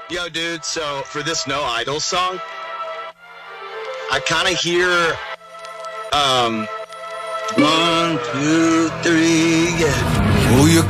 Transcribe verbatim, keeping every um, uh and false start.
Yo, dude, so for this No Idol song, I kind of hear, um, one, two, three, yeah. Oh, you're